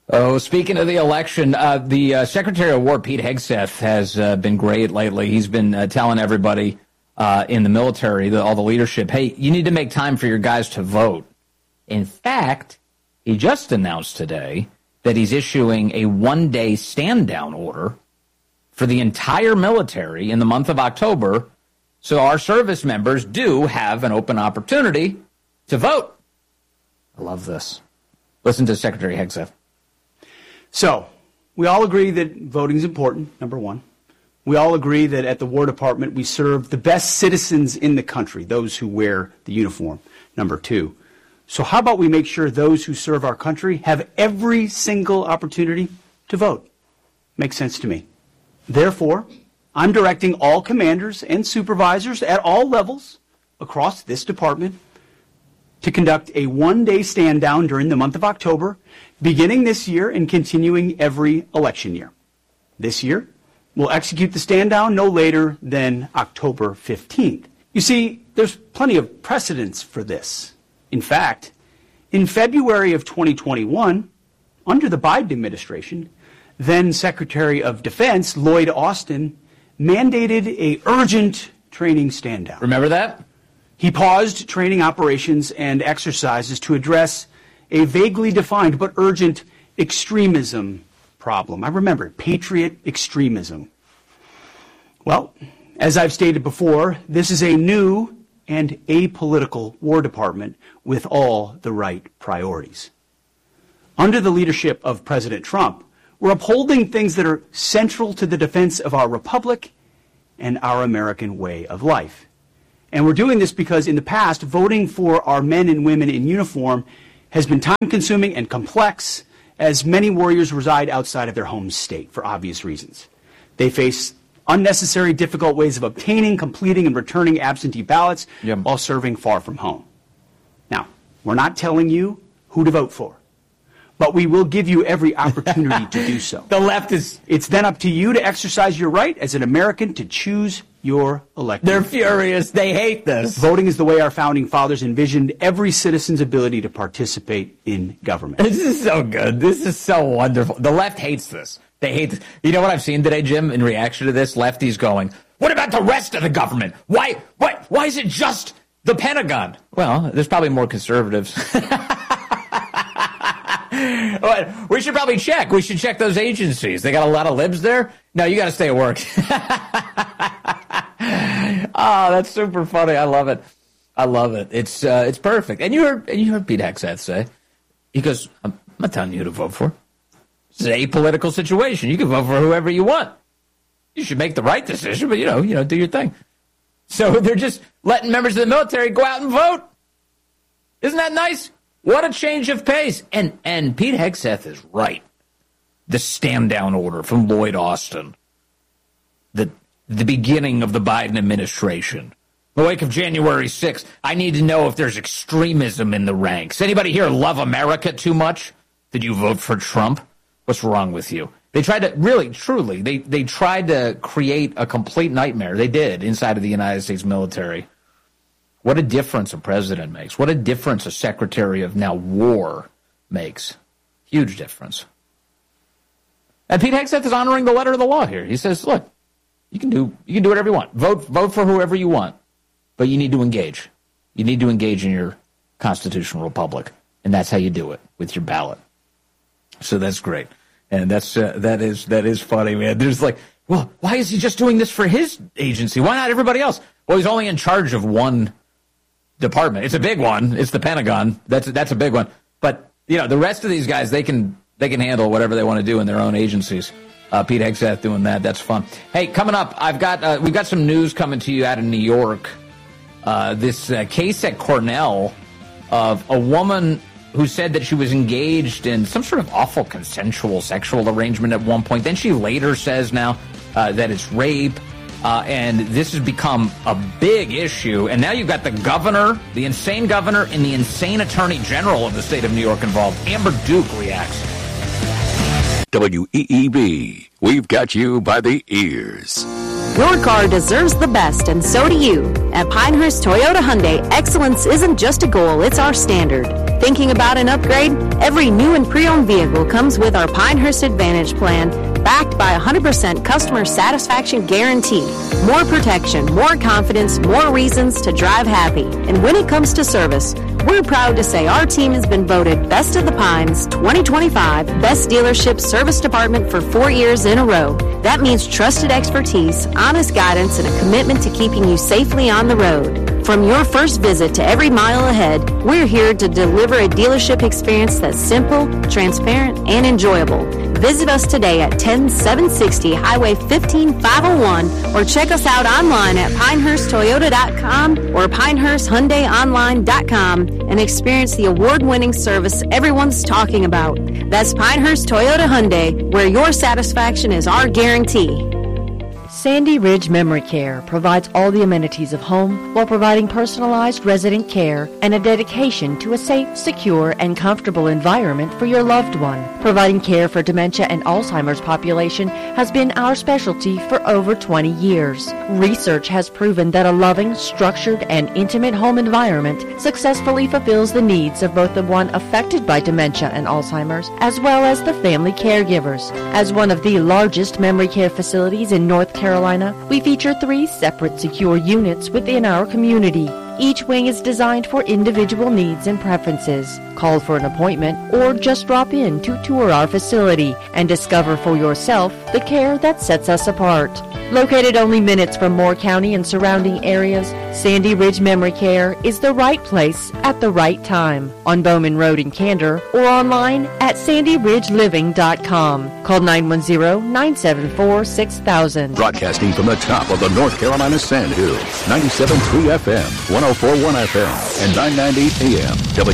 Oh, speaking of the election, the Secretary of War, Pete Hegseth, has been great lately. He's been telling everybody in the military, all the leadership, hey, you need to make time for your guys to vote. In fact, he just announced today that he's issuing a one-day stand-down order for the entire military in the month of October, so our service members do have an open opportunity to vote. I love this. Listen to Secretary Hegseth. So, we all agree that voting is important, number one. We all agree that at the War Department we serve the best citizens in the country, those who wear the uniform, number two. So how about we make sure those who serve our country have every single opportunity to vote? Makes sense to me. Therefore, I'm directing all commanders and supervisors at all levels across this department to conduct a one-day stand-down during the month of October, beginning this year and continuing every election year. This year, we'll execute the stand-down no later than October 15th. You see, there's plenty of precedence for this. In fact, in February of 2021, under the Biden administration, then Secretary of Defense Lloyd Austin mandated an urgent training stand-down. Remember that? He paused training operations and exercises to address a vaguely defined but urgent extremism problem. I remember it, patriot extremism. Well, as I've stated before, this is a new and apolitical War Department with all the right priorities. Under the leadership of President Trump, we're upholding things that are central to the defense of our republic and our American way of life. And we're doing this because in the past, voting for our men and women in uniform has been time-consuming and complex, as many warriors reside outside of their home state for obvious reasons. They face unnecessary, difficult ways of obtaining, completing, and returning absentee ballots while serving far from home. Now, we're not telling you who to vote for, but we will give you every opportunity to do so. The left is... It's then up to you to exercise your right as an American to choose your elected. They're furious. They hate this. Voting is the way our founding fathers envisioned every citizen's ability to participate in government. This is so good. This is so wonderful. The left hates this. They hate this. You know what I've seen today, Jim, in reaction to this? Lefties going, what about the rest of the government? Why is it just the Pentagon? Well, there's probably more conservatives. We should probably check. We should check those agencies. They got a lot of libs there? No, you got to stay at work. Oh, that's super funny. I love it. I love it. It's perfect. And you heard Pete Hegseth say, he goes, I'm not telling you who to vote for. It's an apolitical situation. You can vote for whoever you want. You should make the right decision, but, you know, do your thing. So they're just letting members of the military go out and vote. Isn't that nice? What a change of pace. And Pete Hegseth is right. The stand-down order from Lloyd Austin. The beginning of the Biden administration. In the wake of January 6th, I need to know if there's extremism in the ranks. Anybody here love America too much? Did you vote for Trump? What's wrong with you? They tried to, really, truly, they tried to create a complete nightmare. They did inside of the United States military. What a difference a president makes. What a difference a secretary of now war makes. Huge difference. And Pete Hegseth is honoring the letter of the law here. He says, look, you can do whatever you want. Vote for whoever you want, but you need to engage. You need to engage in your constitutional republic, and that's how you do it, with your ballot. So that's great. And that is funny, man. There's like, well, why is he just doing this for his agency? Why not everybody else? Well, he's only in charge of one department. It's a big one. It's the Pentagon. That's a big one. But, the rest of these guys, they can handle whatever they want to do in their own agencies. Pete Hegseth doing that. That's fun. Hey, coming up, we've got some news coming to you out of New York. This case at Cornell of a woman who said that she was engaged in some sort of awful consensual sexual arrangement at one point. Then she later says now that it's rape. And this has become a big issue. And now you've got the governor, the insane governor, and the insane attorney general of the state of New York involved. Amber Duke reacts. WEEB, we've got you by the ears. Your car deserves the best, and so do you. At Pinehurst Toyota Hyundai, excellence isn't just a goal, it's our standard. Thinking about an upgrade? Every new and pre-owned vehicle comes with our Pinehurst Advantage plan, backed by 100% customer satisfaction guarantee. More protection, more confidence, more reasons to drive happy. And when it comes to service, we're proud to say our team has been voted Best of the Pines 2025 Best Dealership Service Department for 4 years in a row. That means trusted expertise, honest guidance, and a commitment to keeping you safely on the road. From your first visit to every mile ahead, we're here to deliver a dealership experience that's simple, transparent, and enjoyable. Visit us today at 10760 Highway 15501 or check us out online at pinehursttoyota.com or pinehursthyundaiονline.com and experience the award-winning service everyone's talking about. That's Pinehurst Toyota Hyundai, where your satisfaction is our guarantee. Sandy Ridge Memory Care provides all the amenities of home while providing personalized resident care and a dedication to a safe, secure, and comfortable environment for your loved one. Providing care for dementia and Alzheimer's population has been our specialty for over 20 years. Research has proven that a loving, structured, and intimate home environment successfully fulfills the needs of both the one affected by dementia and Alzheimer's as well as the family caregivers. As one of the largest memory care facilities in North Carolina, we feature 3 separate secure units within our community. Each wing is designed for individual needs and preferences. Call for an appointment or just drop in to tour our facility and discover for yourself the care that sets us apart. Located only minutes from Moore County and surrounding areas, Sandy Ridge Memory Care is the right place at the right time on Bowman Road in Candor or online at sandyridgeliving.com. Call 910-974-6000. Broadcasting from the top of the North Carolina Sand Hills, 97.3 FM, 104.1 FM, and 990 AM.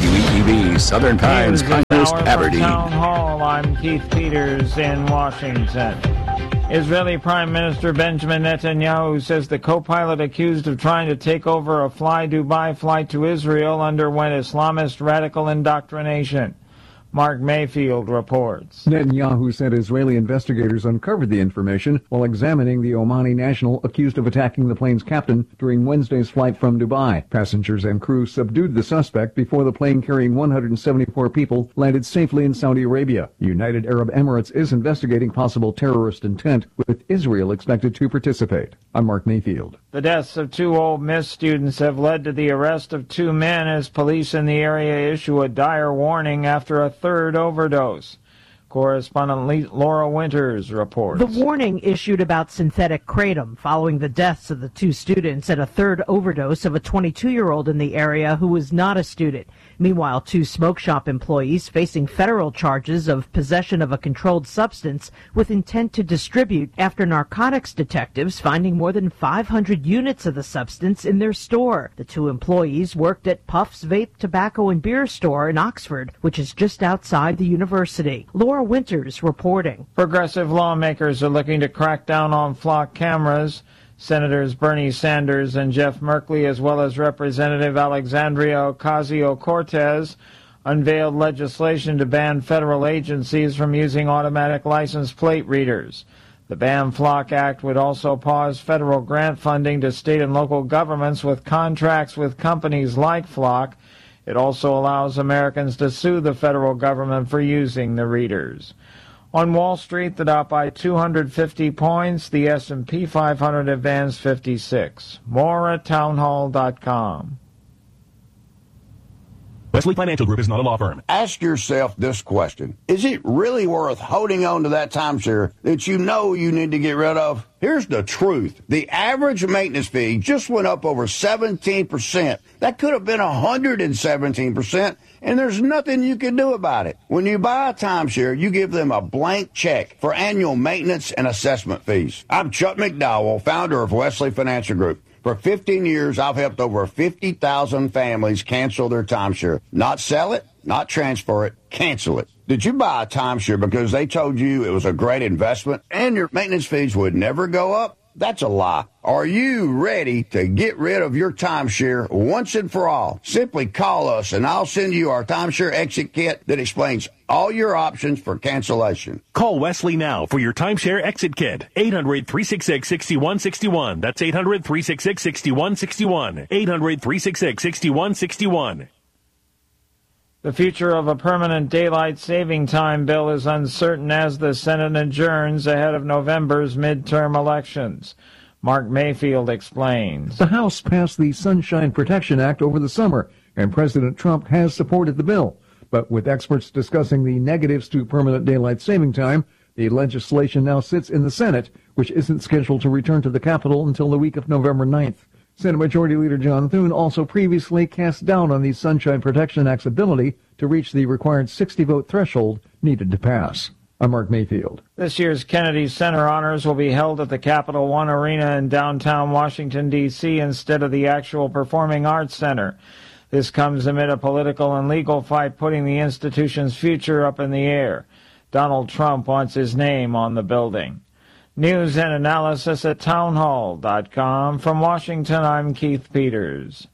WETV Southern Pines, Pinehurst, Aberdeen. Town Hall. I'm Keith Peters in Washington. Israeli Prime Minister Benjamin Netanyahu says the co-pilot accused of trying to take over a Fly Dubai flight to Israel underwent Islamist radical indoctrination. Mark Mayfield reports. Netanyahu said Israeli investigators uncovered the information while examining the Omani national accused of attacking the plane's captain during Wednesday's flight from Dubai. Passengers and crew subdued the suspect before the plane carrying 174 people landed safely in Saudi Arabia. The United Arab Emirates is investigating possible terrorist intent, with Israel expected to participate. I'm Mark Mayfield. The deaths of 2 Ole Miss students have led to the arrest of 2 men as police in the area issue a dire warning after a third overdose. Correspondent Laura Winters reports. The warning issued about synthetic kratom following the deaths of the 2 students and a third overdose of a 22-year-old in the area who was not a student. Meanwhile, 2 smoke shop employees facing federal charges of possession of a controlled substance with intent to distribute after narcotics detectives finding more than 500 units of the substance in their store. The 2 employees worked at Puff's Vape, Tobacco, and Beer store in Oxford, which is just outside the university. Laura Winters reporting. Progressive lawmakers are looking to crack down on flock cameras. Senators Bernie Sanders and Jeff Merkley, as well as Representative Alexandria Ocasio-Cortez, unveiled legislation to ban federal agencies from using automatic license plate readers. The Ban Flock Act would also pause federal grant funding to state and local governments with contracts with companies like Flock. It also allows Americans to sue the federal government for using the readers. On Wall Street, the Dow by 250 points, the S&P 500 advanced 56. More at townhall.com. Wesley Financial Group is not a law firm. Ask yourself this question. Is it really worth holding on to that timeshare that you know you need to get rid of? Here's the truth. The average maintenance fee just went up over 17%. That could have been 117%, and there's nothing you can do about it. When you buy a timeshare, you give them a blank check for annual maintenance and assessment fees. I'm Chuck McDowell, founder of Wesley Financial Group. For 15 years, I've helped over 50,000 families cancel their timeshare. Not sell it, not transfer it, cancel it. Did you buy a timeshare because they told you it was a great investment and your maintenance fees would never go up? That's a lie. Are you ready to get rid of your timeshare once and for all? Simply call us and I'll send you our timeshare exit kit that explains all your options for cancellation. Call Wesley now for your timeshare exit kit. 800-366-6161. That's 800-366-6161. 800-366-6161. The future of a permanent daylight saving time bill is uncertain as the Senate adjourns ahead of November's midterm elections. Mark Mayfield explains. The House passed the Sunshine Protection Act over the summer, and President Trump has supported the bill. But with experts discussing the negatives to permanent daylight saving time, the legislation now sits in the Senate, which isn't scheduled to return to the Capitol until the week of November 9th. Senate Majority Leader John Thune also previously cast doubt on the Sunshine Protection Act's ability to reach the required 60-vote threshold needed to pass. I'm Mark Mayfield. This year's Kennedy Center honors will be held at the Capital One Arena in downtown Washington, D.C. instead of the actual Performing Arts Center. This comes amid a political and legal fight putting the institution's future up in the air. Donald Trump wants his name on the building. News and analysis at townhall.com. From Washington, I'm Keith Peters.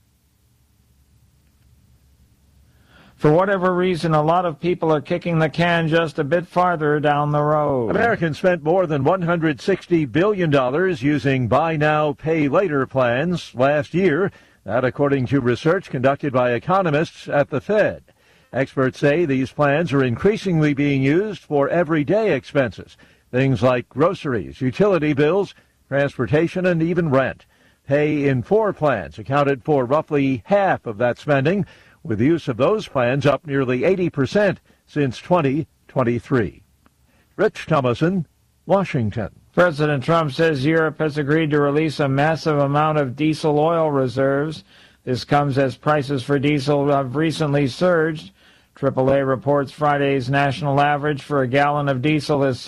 For whatever reason, a lot of people are kicking the can just a bit farther down the road. Americans spent more than $160 billion using buy now, pay later plans last year. That according to research conducted by economists at the Fed. Experts say these plans are increasingly being used for everyday expenses. Things like groceries, utility bills, transportation, and even rent. Pay in 4 plans accounted for roughly half of that spending, with the use of those plans up nearly 80% since 2023. Rich Thomason, Washington. President Trump says Europe has agreed to release a massive amount of diesel oil reserves. This comes as prices for diesel have recently surged. AAA reports Friday's national average for a gallon of diesel is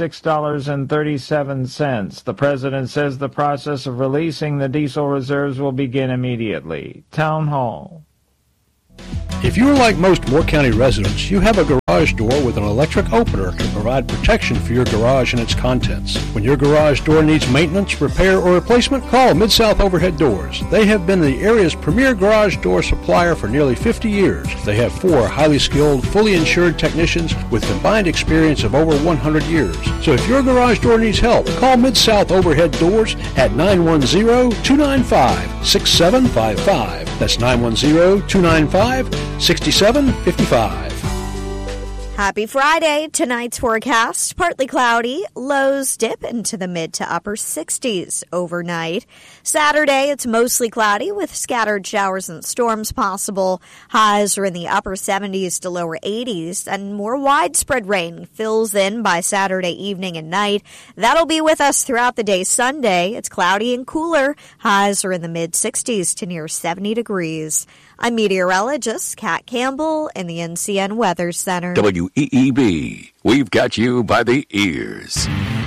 $6.37. The president says the process of releasing the diesel reserves will begin immediately. Town Hall. If you're like most Moore County residents, you have a garage door with an electric opener to provide protection for your garage and its contents. When your garage door needs maintenance, repair, or replacement, call Mid-South Overhead Doors. They have been the area's premier garage door supplier for nearly 50 years. They have 4 highly skilled, fully insured technicians with combined experience of over 100 years. So if your garage door needs help, call Mid-South Overhead Doors at 910-295-6755. That's 910-295-6755. Happy Friday. Tonight's forecast, partly cloudy, lows dip into the mid to upper 60s overnight. Saturday, it's mostly cloudy with scattered showers and storms possible. Highs are in the upper 70s to lower 80s, and more widespread rain fills in by Saturday evening and night. That'll be with us throughout the day Sunday. It's cloudy and cooler. Highs are in the mid 60s to near 70 degrees. I'm meteorologist Kat Campbell in the NCN Weather Center. WEEB, we've got you by the ears.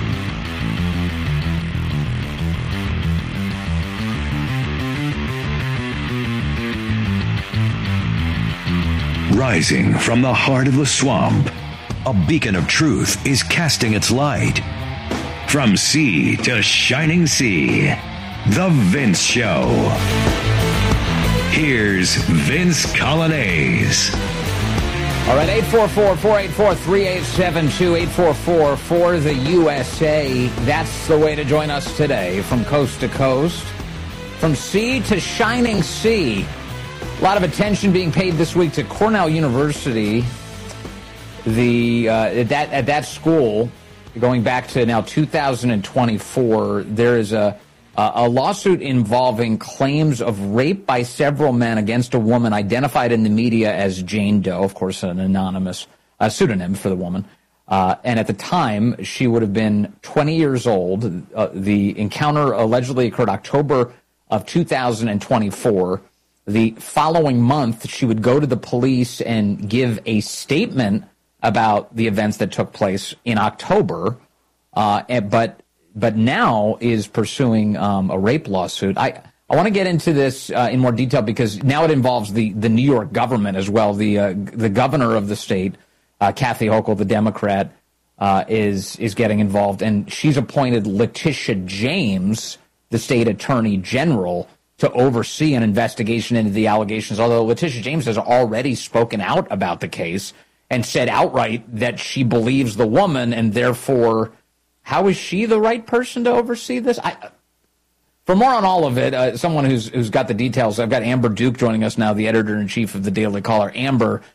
Rising from the heart of the swamp, a beacon of truth is casting its light. From sea to shining sea, The Vince Show. Here's Vince Colonnese. All right, 844-484-3872, 844-4-the-USA. That's the way to join us today from coast to coast, from sea to shining sea. A lot of attention being paid this week to Cornell University. At that school, going back to now 2024, there is a lawsuit involving claims of rape by several men against a woman identified in the media as Jane Doe, of course, an anonymous pseudonym for the woman. And at the time, she would have been 20 years old. The encounter allegedly occurred October of 2024. The following month, she would go to the police and give a statement about the events that took place in October, but now is pursuing a rape lawsuit. I want to get into this in more detail because now it involves the New York government as well. The governor of the state, Kathy Hochul, the Democrat, is getting involved, and she's appointed Letitia James, the state attorney general, to oversee an investigation into the allegations, although Letitia James has already spoken out about the case and said outright that she believes the woman, and therefore, how is she the right person to oversee this? For more on all of it, someone who's got the details, I've got Amber Duke joining us now, the editor-in-chief of the Daily Caller. Amber,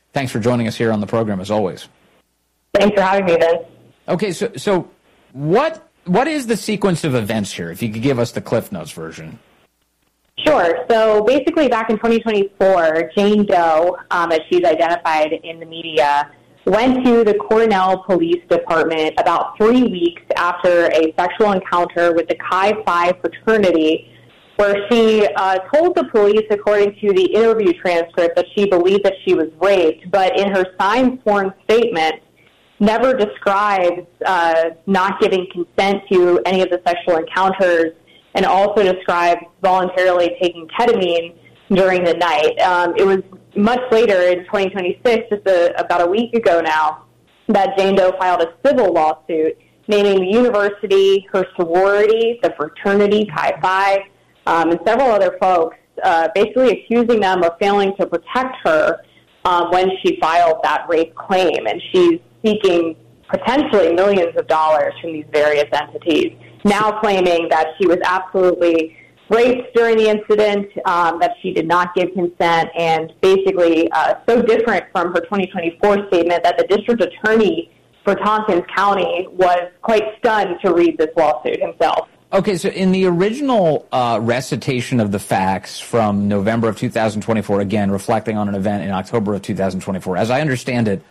Thanks for joining us here on the program, as always. Thanks for having me, Vince. Okay, so what is the sequence of events here? If you could give us the Cliff Notes version. Sure. So basically back in 2024, Jane Doe, as she's identified in the media, went to the Cornell Police Department about 3 weeks after a sexual encounter with the Chi Phi fraternity, where she told the police, according to the interview transcript, that she believed that she was raped, but in her signed sworn statement, never describes not giving consent to any of the sexual encounters, and also describes voluntarily taking ketamine during the night. It was much later in 2026, just about a week ago now, that Jane Doe filed a civil lawsuit naming the university, her sorority, the fraternity, Chi Phi, and several other folks, basically accusing them of failing to protect her when she filed that rape claim. And she's seeking potentially millions of dollars from these various entities, now claiming that she was absolutely raped during the incident, that she did not give consent, and basically so different from her 2024 statement that the district attorney for Tompkins County was quite stunned to read this lawsuit himself. Okay, so in the original recitation of the facts from November of 2024, again, reflecting on an event in October of 2024, as I understand it,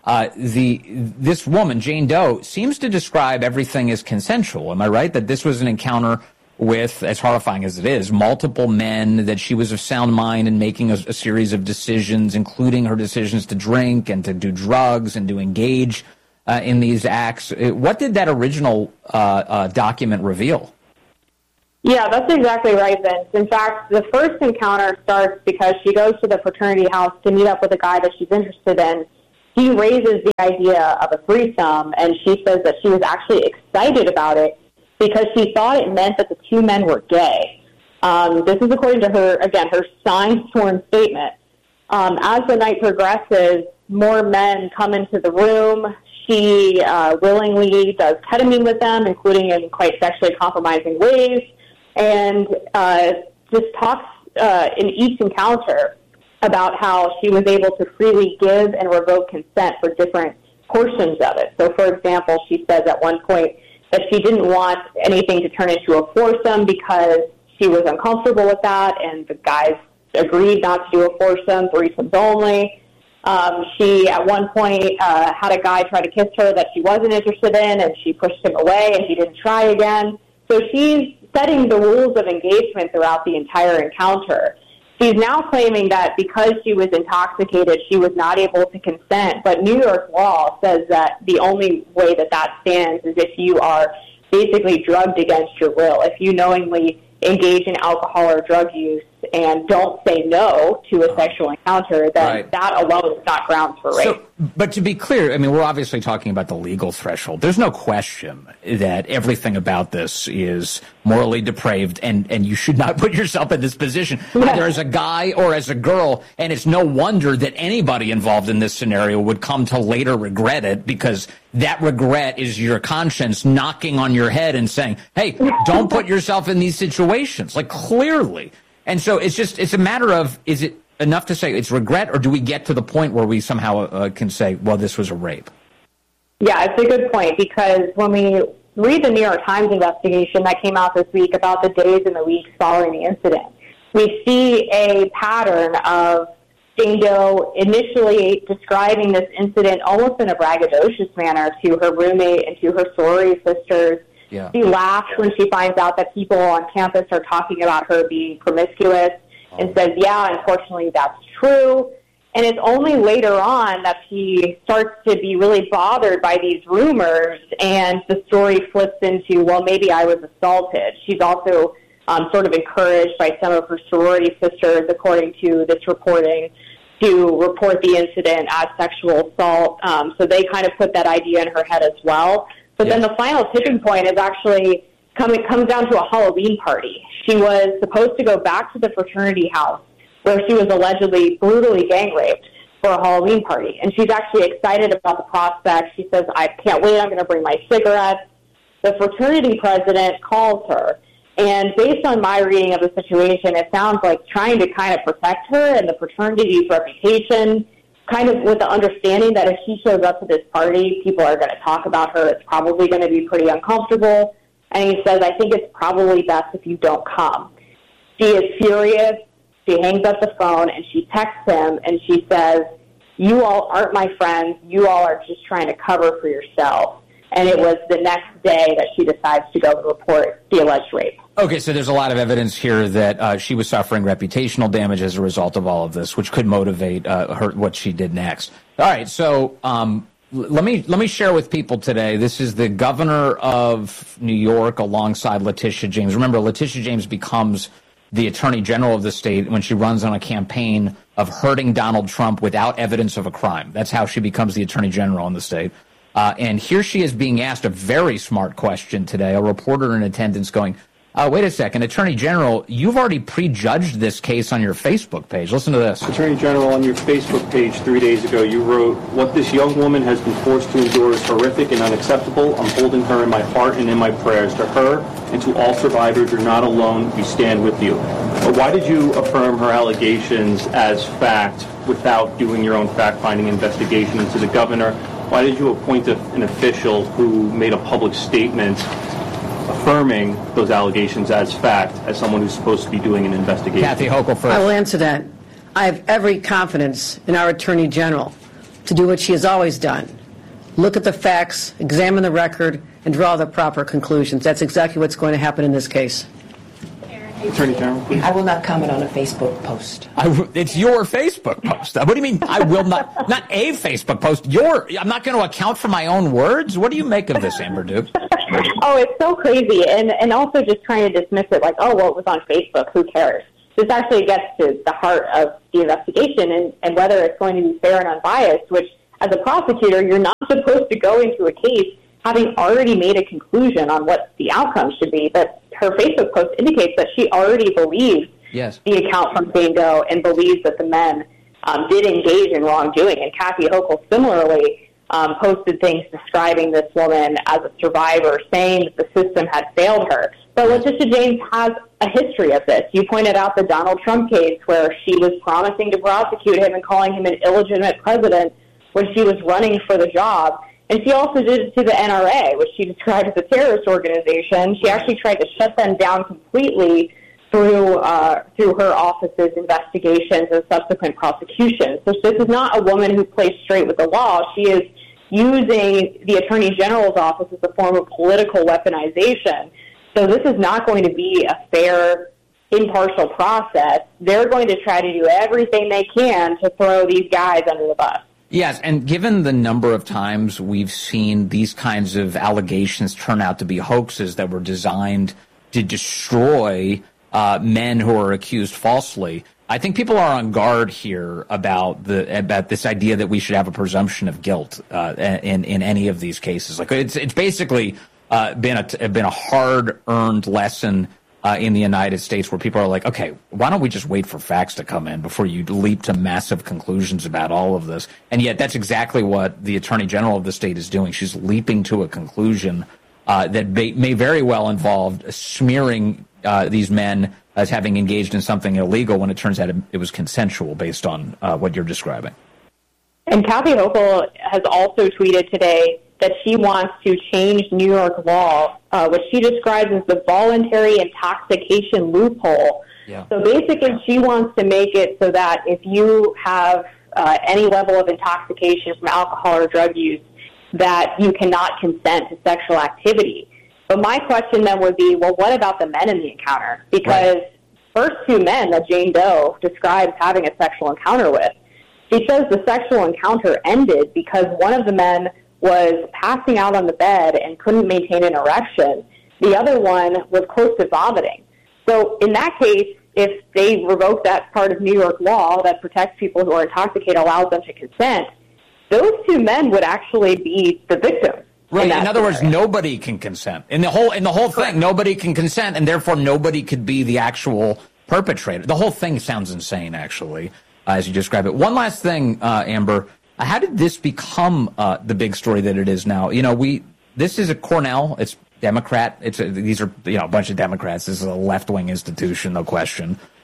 this woman, Jane Doe, seems to describe everything as consensual. Am I right? That this was an encounter with, as horrifying as it is, multiple men, that she was of sound mind and making a series of decisions, including her decisions to drink and to do drugs and to engage in these acts. What did that original document reveal? Yeah, that's exactly right, Vince. In fact, the first encounter starts because she goes to the fraternity house to meet up with a guy that she's interested in. He raises the idea of a threesome, and she says that she was actually excited about it because she thought it meant that the two men were gay. This is according to her, again, her signed sworn statement. As the night progresses, more men come into the room. She willingly does ketamine with them, including in quite sexually compromising ways, and just talks in each encounter about how she was able to freely give and revoke consent for different portions of it. So, for example, she says at one point that she didn't want anything to turn into a foursome because she was uncomfortable with that, and the guys agreed not to do a foursome, threesomes only. She, at one point, had a guy try to kiss her that she wasn't interested in, and she pushed him away, and he didn't try again. So she's setting the rules of engagement throughout the entire encounter. She's now claiming that because she was intoxicated, she was not able to consent, but New York law says that the only way that that stands is if you are basically drugged against your will. If you knowingly engage in alcohol or drug use and don't say no to a sexual encounter, then that alone is not grounds for rape. But to be clear, I mean, we're obviously talking about the legal threshold. There's no question that everything about this is morally depraved, and you should not put yourself in this position, either as a guy or as a girl, and it's no wonder that anybody involved in this scenario would come to later regret it, because that regret is your conscience knocking on your head and saying, hey, don't put yourself in these situations, like clearly. And so it's a matter of, is it enough to say it's regret, or do we get to the point where we somehow can say, well, this was a rape? Yeah, it's a good point, because when we read the New York Times investigation that came out this week about the days and the weeks following the incident, we see a pattern of Jane Doe initially describing this incident almost in a braggadocious manner to her roommate and to her sorority sisters. Yeah. She laughs when she finds out that people on campus are talking about her being promiscuous and says, yeah, unfortunately, that's true. And it's only later on that she starts to be really bothered by these rumors, and the story flips into, well, maybe I was assaulted. She's also sort of encouraged by some of her sorority sisters, according to this reporting, to report the incident as sexual assault. So they kind of put that idea in her head as well. But then the final tipping point is actually comes down to a Halloween party. She was supposed to go back to the fraternity house where she was allegedly brutally gang raped for a Halloween party. And she's actually excited about the prospect. She says, I can't wait, I'm going to bring my cigarettes. The fraternity president calls her. And based on my reading of the situation, it sounds like trying to kind of protect her and the fraternity's reputation, kind of with the understanding that if she shows up to this party, people are going to talk about her. It's probably going to be pretty uncomfortable. And he says, I think it's probably best if you don't come. She is furious. She hangs up the phone and she texts him and she says, you all aren't my friends. You all are just trying to cover for yourself. And it was the next day that she decides to go and report the alleged rape. Okay, so there's a lot of evidence here that she was suffering reputational damage as a result of all of this, which could motivate her what she did next. All right, so let me share with people today. This is the governor of New York alongside Letitia James. Remember, Letitia James becomes the attorney general of the state when she runs on a campaign of hurting Donald Trump without evidence of a crime. That's how she becomes the attorney general in the state. And here she is being asked a very smart question today. A reporter in attendance going, wait a second, Attorney General, you've already prejudged this case on your Facebook page. Listen to this. Attorney General, on your Facebook page 3 days ago, you wrote, what this young woman has been forced to endure is horrific and unacceptable. I'm holding her in my heart and in my prayers. To her and to all survivors, you're not alone. We stand with you. Why did you affirm her allegations as fact without doing your own fact-finding investigation into the governor? Why did you appoint an official who made a public statement affirming those allegations as fact, as someone who's supposed to be doing an investigation? Kathy Hochul first. I will answer that. I have every confidence in our Attorney General to do what she has always done. Look at the facts, examine the record, and draw the proper conclusions. That's exactly what's going to happen in this case. Attorney General, please. I will not comment on a Facebook post. It's your Facebook post. What do you mean, I will not? Not a Facebook post. I'm not going to account for my own words? What do you make of this, Amber Duke? Oh, it's so crazy. And also just trying to dismiss it like, oh, well, it was on Facebook. Who cares? This actually gets to the heart of the investigation and whether it's going to be fair and unbiased, which, as a prosecutor, you're not supposed to go into a case having already made a conclusion on what the outcome should be. But her Facebook post indicates that she already believes the account from Jane Doe and believes that the men did engage in wrongdoing. And Kathy Hochul similarly posted things describing this woman as a survivor, saying that the system had failed her. But Letitia James has a history of this. You pointed out the Donald Trump case where she was promising to prosecute him and calling him an illegitimate president when she was running for the job. And she also did it to the NRA, which she described as a terrorist organization. She actually tried to shut them down completely through her office's investigations and subsequent prosecutions. So this is not a woman who plays straight with the law. She is using the Attorney General's office as a form of political weaponization. So this is not going to be a fair, impartial process. They're going to try to do everything they can to throw these guys under the bus. Yes, and given the number of times we've seen these kinds of allegations turn out to be hoaxes that were designed to destroy men who are accused falsely, I think people are on guard here about this idea that we should have a presumption of guilt in any of these cases. Like it's basically been a hard-earned lesson in the United States where people are like, okay, why don't we just wait for facts to come in before you leap to massive conclusions about all of this? And yet that's exactly what the Attorney General of the state is doing. She's leaping to a conclusion that may very well involve smearing these men as having engaged in something illegal when it turns out it was consensual based on what you're describing. And Kathy Hochul has also tweeted today that she wants to change New York law, which she describes as the voluntary intoxication loophole. Yeah. So basically, she wants to make it so that if you have any level of intoxication from alcohol or drug use, that you cannot consent to sexual activity. But my question then would be, well, what about the men in the encounter? Because first two men that Jane Doe describes having a sexual encounter with, she says the sexual encounter ended because one of the men was passing out on the bed and couldn't maintain an erection. The other one was close to vomiting. So in that case, if they revoke that part of New York law that protects people who are intoxicated, allows them to consent, those two men would actually be the victims. Right. In other words, nobody can consent. In the whole thing, nobody can consent, and therefore nobody could be the actual perpetrator. The whole thing sounds insane, actually, as you describe it. One last thing, Amber. How did this become the big story that it is now? You know, this is a Cornell. It's Democrat. These are a bunch of Democrats. This is a left-wing institution, no question.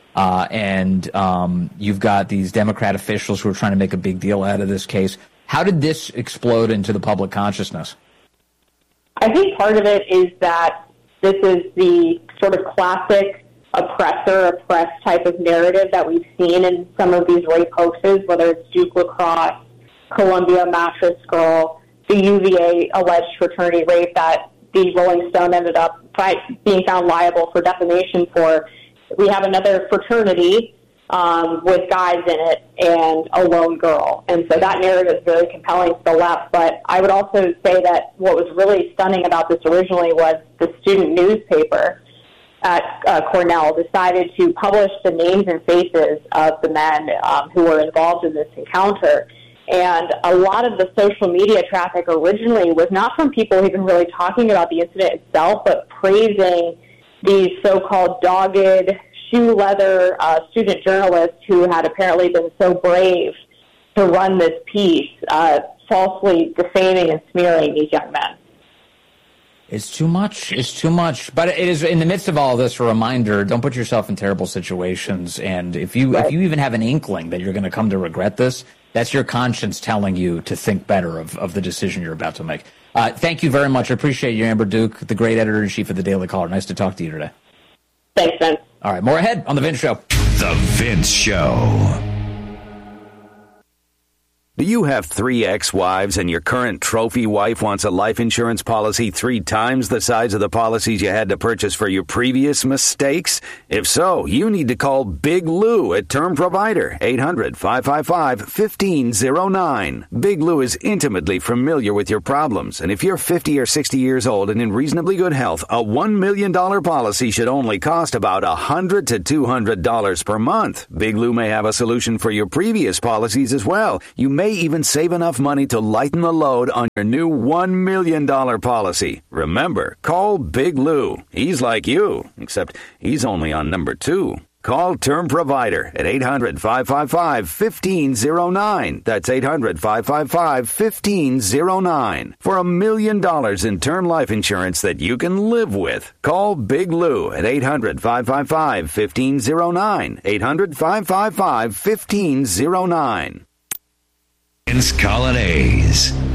and you've got these Democrat officials who are trying to make a big deal out of this case. How did this explode into the public consciousness? I think part of it is that this is the sort of classic oppressor-oppressed type of narrative that we've seen in some of these rape hoaxes, whether it's Duke lacrosse, Columbia mattress girl, the UVA alleged fraternity rape that the Rolling Stone ended up being found liable for defamation for. We have another fraternity with guys in it and a lone girl. And so that narrative is very compelling to the left. But I would also say that what was really stunning about this originally was the student newspaper at Cornell decided to publish the names and faces of the men who were involved in this encounter. And a lot of the social media traffic originally was not from people even really talking about the incident itself, but praising these so-called dogged, shoe leather student journalists who had apparently been so brave to run this piece, falsely defaming and smearing these young men. It's too much. It's too much. But it is, in the midst of all of this, a reminder, don't put yourself in terrible situations. And if you even have an inkling that you're going to come to regret this, that's your conscience telling you to think better of the decision you're about to make. Thank you very much. I appreciate you, Amber Duke, the great editor-in-chief of the Daily Caller. Nice to talk to you today. Thanks, Vince. All right, more ahead on The Vince Show. The Vince Show. Do you have 3 ex-wives and your current trophy wife wants a life insurance policy 3 times the size of the policies you had to purchase for your previous mistakes? If so, you need to call Big Lou at Term Provider, 800-555-1509. Big Lou is intimately familiar with your problems, and if you're 50 or 60 years old and in reasonably good health, a $1 million policy should only cost about $100 to $200 per month. Big Lou may have a solution for your previous policies as well. You may even save enough money to lighten the load on your new $1 million policy. Remember, call Big Lou. He's like you, except he's only on number 2. Call Term Provider at 800-555-1509. That's 800-555-1509. For $1 million in term life insurance that you can live with. Call Big Lou at 800-555-1509. 800-555-1509. Vince Colonnese.